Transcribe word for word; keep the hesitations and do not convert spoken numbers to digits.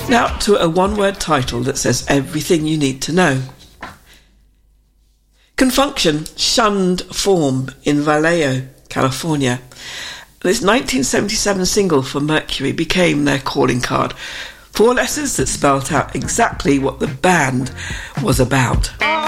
Now to a one-word title that says everything you need to know. Confunction shunned form in Vallejo, California. This nineteen seventy-seven single for Mercury became their calling card. Four letters that spelt out exactly what the band was about.